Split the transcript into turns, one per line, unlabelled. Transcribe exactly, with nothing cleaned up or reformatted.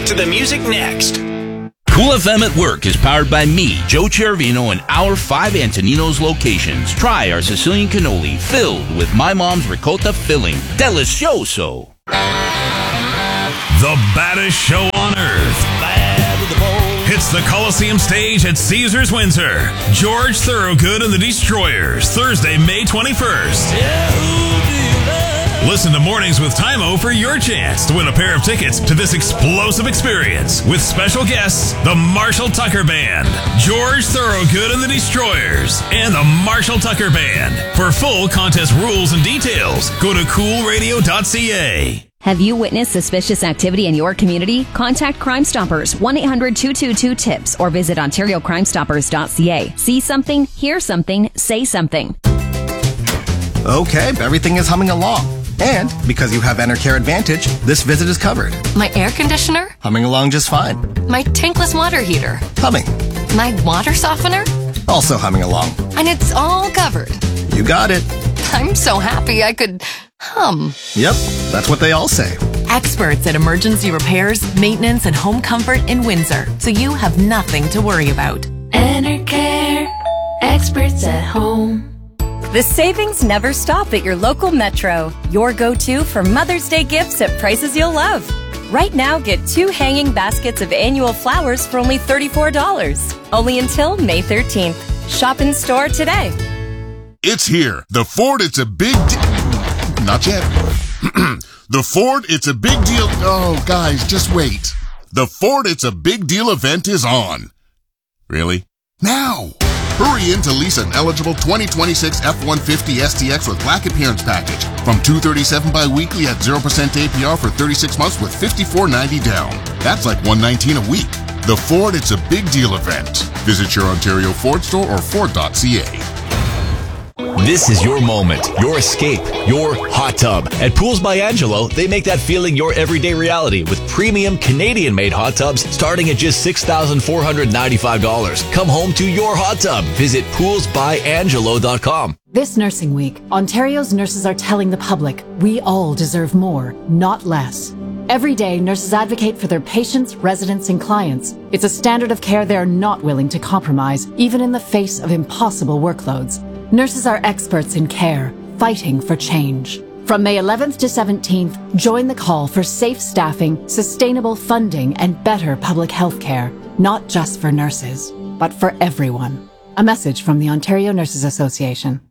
Back to the music next.
Cool F M at Work is powered by me, Joe Chervino, and our five Antoninos locations. Try our Sicilian cannoli filled with my mom's ricotta filling. Delicioso.
The baddest show on earth. Hits the Coliseum stage at Caesars Windsor. George Thorogood and the Destroyers, Thursday, May twenty-first. Listen to Mornings with Tymo for your chance to win a pair of tickets to this explosive experience with special guests, the Marshall Tucker Band, George Thorogood and the Destroyers, and the Marshall Tucker Band. For full contest rules and details, go to cool radio dot c a.
Have you witnessed suspicious activity in your community? Contact Crime Stoppers, one eight hundred two two two TIPS, or visit ontario crime stoppers dot c a. See something, hear something, say something.
Okay, everything is humming along. And because you have Enercare Advantage, this visit is covered.
My air conditioner?
Humming along just fine.
My tankless water heater?
Humming.
My water softener?
Also humming along.
And it's all covered.
You got it.
I'm so happy I could hum.
Yep, that's what they all say.
Experts at emergency repairs, maintenance, and home comfort in Windsor, so you have nothing to worry about.
Enercare, experts at home.
The savings never stop at your local Metro. Your go-to for Mother's Day gifts at prices you'll love. Right now, get two hanging baskets of annual flowers for only thirty-four dollars. Only until May thirteenth. Shop in store today.
It's here. The Ford It's a Big Deal. Not yet. The Ford It's a Big Deal. Oh, guys, just wait. The Ford It's a Big Deal event is on. Really? Now. Hurry in to lease an eligible twenty twenty-six F one fifty S T X with Black Appearance Package from two hundred thirty-seven dollars bi-weekly at zero percent A P R for thirty-six months with fifty-four ninety down. That's like one hundred nineteen dollars a week. The Ford It's a Big Deal event. Visit your Ontario Ford store or ford dot c a.
This is your moment, your escape, your hot tub. At Pools by Angelo, they make that feeling your everyday reality with premium Canadian-made hot tubs starting at just six thousand four hundred ninety-five dollars. Come home to your hot tub. Visit pools by angelo dot com.
This Nursing Week, Ontario's nurses are telling the public we all deserve more, not less. Every day, nurses advocate for their patients, residents, and clients. It's a standard of care they're not willing to compromise, even in the face of impossible workloads. Nurses are experts in care, fighting for change. From May eleventh to seventeenth, join the call for safe staffing, sustainable funding, and better public health care, not just for nurses, but for everyone. A message from the Ontario Nurses Association.